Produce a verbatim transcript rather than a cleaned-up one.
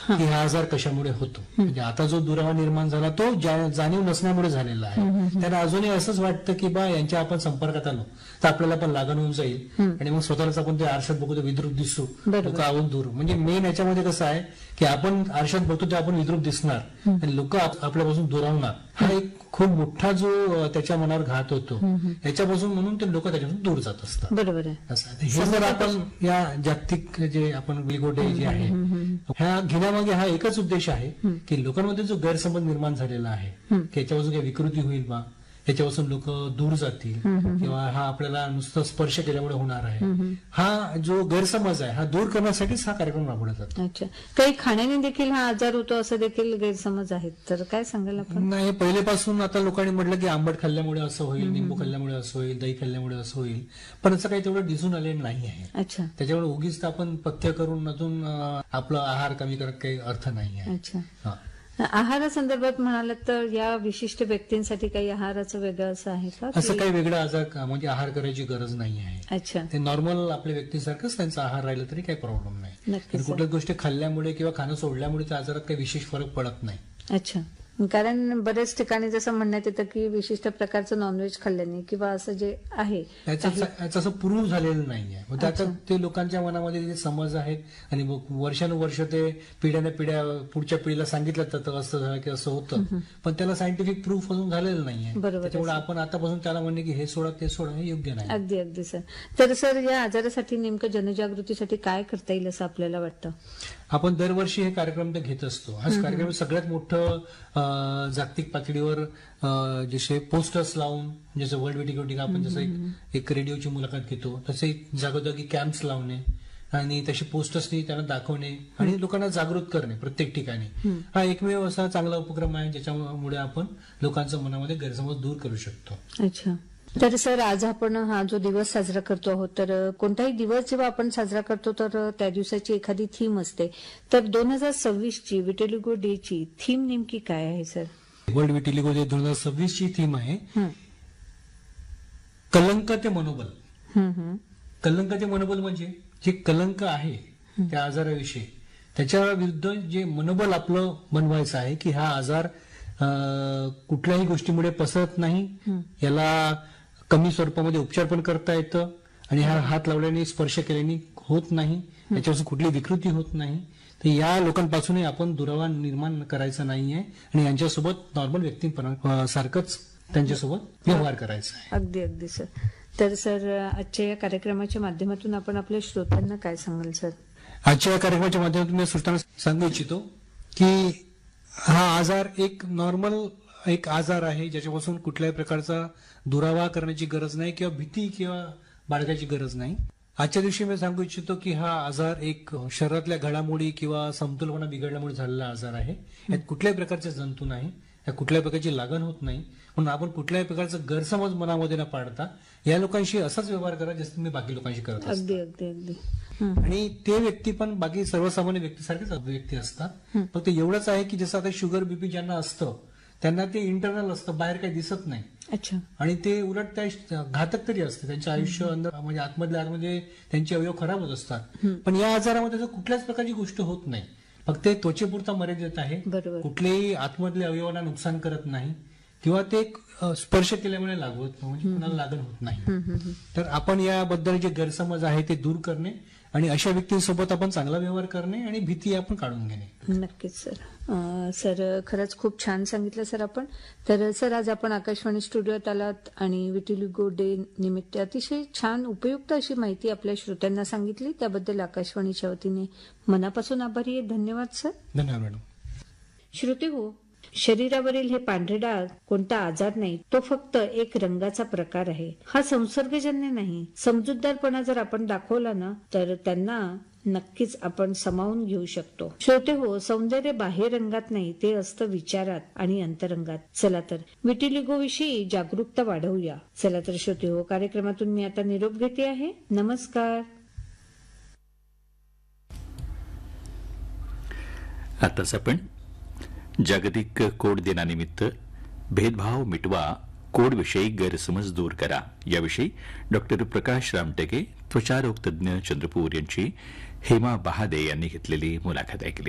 की हा आजार कशामुळे होतो. म्हणजे आता जो दुरावा निर्माण झाला तो जाणीव नसण्यामुळे झालेला आहे. त्यांना अजूनही असंच वाटतं की बा यांच्या आपण संपर्कात आलो तर आपल्याला पण लागण होऊन जाईल आणि मग स्वतःलाच आपण ते आरशात बघू तर विद्रूप दिसू, लोक आवून दूर. म्हणजे मेन याच्यामध्ये कसं आहे की आपण आरशात बघतो ते आपण विद्रूप दिसणार आणि लोक आपल्यापासून दुरावणार. हा एक खूप मोठा जो त्याच्या मनावर घात होतो याच्यापासून, म्हणून ते लोक त्याच्यापासून दूर जात असतात. बरोबर आहे. असं हे जर आपण या जागतिक जे आपण विगो डे जे आहे ह्या घेण्यामागे हा एकच उद्देश आहे की लोकांमध्ये जो गैरसमज निर्माण झालेला आहे की याच्यापासून काही विकृती होईल बा, याच्यापासून लोक दूर जातील किंवा हा आपल्याला नुसतं स्पर्श केल्यामुळे होणार आहे, हा जो गैरसमज आहे हा दूर करण्यासाठीच हा कार्यक्रम राबवला जातो. अच्छा, काही खाण्याने देखील हा आजार होतो असं देखील गैरसमज आहेत, तर काय सांगाल आपण? नाही, पहिलेपासून आता लोकांनी म्हटलं की आंबट खाल्ल्यामुळे असं होईल, निंबू खाल्ल्यामुळे असं होईल, दही खाल्ल्यामुळे असं होईल, पण असं काही तेवढं दिसून आलेलं नाही आहे. अच्छा, त्याच्यामुळे उगीच आपण पथ्य करून अजून आपला आहार कमी करत काही अर्थ नाही आहे. अच्छा, आहारासंदर्भात म्हणालात तर या विशिष्ट व्यक्तींसाठी काही आहाराचं वेगळं असं आहे का? असं काही वेगळं आजार म्हणजे आहार करायची गरज नाही आहे. अच्छा, ते नॉर्मल आपल्या व्यक्तीसारखंच त्यांचा आहार राहिला तरी काही प्रॉब्लेम नाही. कुठल्याच गोष्टी खाल्ल्यामुळे किंवा खाणं सोडल्यामुळे त्या आजारात काही विशेष फरक पडत नाही. अच्छा, कारण बऱ्याच ठिकाणी जसं म्हणण्यात येतं की विशिष्ट प्रकारचं नॉनव्हेज खाल्ल्याने किंवा असं जे आहे याचं असं प्रूव्ह झालेलं नाहीये. म्हणजे आता ते लोकांच्या मनामध्ये जे समज आहेत आणि वर्षानुवर्ष ते पिढ्याने पिढ्या पुढच्या पिढीला सांगितलं जातं असं झालं की असं होतं, पण त्याला सायंटिफिक प्रूफ अजून झालेलं नाहीये. त्याच्यामुळे आपण आतापासून त्याला म्हणणे की हे सोडा ते सोडा हे योग्य नाही. अगदी अगदी सर. तर सर या आजारासाठी नेमकं जनजागृतीसाठी काय करता येईल असं आपल्याला वाटतं? आपण दरवर्षी हे कार्यक्रम तर घेत असतो. हा कार्यक्रम सगळ्यात मोठं जागतिक पातळीवर जसे पोस्टर्स लावून, जसं वर्ल्ड विटिको आपण जसं एक रेडिओची मुलाखत घेतो तसे जागोजागी कॅम्प्स लावणे आणि तसे पोस्टर्सनी त्यांना दाखवणे आणि लोकांना जागृत करणे प्रत्येक ठिकाणी, हा एकमेव असा चांगला उपक्रम आहे ज्याच्यामुळे आपण लोकांच्या मनामध्ये गैरसमज दूर करू शकतो. अच्छा, तर सर आज आपण हा जो दिवस साजरा करतो आहोत, तर कोणताही दिवस जेव्हा आपण साजरा करतो तर त्या दिवसाची एखादी थीम असते, तर दोन हजार सव्वीस ची विटिलिगो डे ची थीम नेमकी काय आहे सर? वर्ल्ड विटिलिगो डे दोन हजार सव्वीस ची थीम आहे कलंक ते मनोबल. कलंक ते मनोबल म्हणजे जे कलंक आहे त्या आजाराविषयी त्याच्या विरुद्ध जे मनोबल आपलं बनवायचं आहे की हा आजार कुठल्याही गोष्टीमुळे पसरत नाही, याला कमी स्वरूपामध्ये उपचार पण करता येतं आणि हा हात लावल्याने स्पर्श केल्याने होत नाही, याच्यापासून कुठली विकृती होत नाही. तर या लोकांपासूनही आपण दुरावा निर्माण करायचा नाहीये आणि यांच्यासोबत नॉर्मल व्यक्तींसारखंच त्यांच्यासोबत व्यवहार करायचा आहे. अगदी अगदी सर. तर सर आजच्या या कार्यक्रमाच्या माध्यमातून आपण आपल्या श्रोत्यांना काय सांगाल सर? आजच्या या कार्यक्रमाच्या माध्यमातून मी श्रोत्यांना सांगू इच्छितो की हा आजार एक नॉर्मल एक आजार आहे ज्याच्यापासून कुठल्याही प्रकारचा दुरावा करण्याची गरज नाही किंवा भीती किंवा बाळगायची गरज नाही. आजच्या दिवशी मी सांगू इच्छितो की हा आजार एक शरीरातल्या घडामोडी किंवा समतोलपणा बिघडल्यामुळे झालेला आजार आहे. यात कुठल्याही प्रकारचे जंतू नाही, या कुठल्याही प्रकारची लागण होत नाही, म्हणून आपण कुठल्याही प्रकारचा गैरसमज मनामध्ये न पाडता या लोकांशी असाच व्यवहार करा जसं तुम्ही बाकी लोकांशी करत असता. अगदी अगदी अगदी. आणि ते व्यक्ती पण बाकी सर्वसामान्य व्यक्तीसारखेच व्यक्ती असतात. फक्त एवढंच आहे की जसं आता शुगर बीपी ज्यांना असतं त्यांना ते इंटरनल असतं, बाहेर काही दिसत नाही. अच्छा, आणि ते उलट त्या घातक तरी असते, त्यांचं आयुष्य अंदर म्हणजे आतमधल्या आतमध्ये त्यांचे अवयव खराब होत असतात. पण या आजारामध्ये कुठल्याच प्रकारची गोष्ट होत नाही, फक्त त्वचेपुरता मर्यादित आहे, कुठलेही आतमधल्या अवयवांना नुकसान करत नाही किंवा ते स्पर्श केल्यामुळे लागवत म्हणजे कुणाला लागण होत नाही. तर आपण याबद्दल जे गैरसमज आहे ते दूर करणे आणि अशा व्यक्तींसोबत आपण चांगला व्यवहार करणे आणि भीती आपण काढून घेणे. नक्कीच सर. सर खरंच खूप छान सांगितलं सर आपण. तर सर आज आपण आकाशवाणी स्टुडिओत आलात आणि विटिलिगो डे निमित्त अतिशय छान उपयुक्त अशी माहिती आपल्या श्रोत्यांना सांगितली, त्याबद्दल आकाशवाणीच्या वतीने मनापासून आभारी आहे. धन्यवाद सर. धन्यवाद मॅडम. श्रोते हो, शरीरावरील हे पांढरे डाग कोणता आजार नाही, तो फक्त एक रंगाचा प्रकार आहे. हा संसर्गजन्य नाही. समजूतदारपणा जर आपण दाखवला ना तर त्यांना नक्कीच आपण सामावून घेऊ शकतो. श्रोते हो, सौंदर्य बाह्य रंगात नाही, ते असतं विचारात आणि अंतरंगात. चला तर विटिलिगो विषयी जागरूकता वाढवूया. चला तर श्रोते हो, कार्यक्रमातून मी आता निरोप घेते आहे. नमस्कार. आताच आपण जागतिक कोड दिनानिमित्त भेदभाव मिटवा, कोडविषयी गैरसमज दूर करा याविषयी डॉक्टर प्रकाश रामटेके, त्वचारोग तज्ञ, चंद्रपूर यांची हेमा बहादे यांनी घेतलेली मुलाखत ऐकली.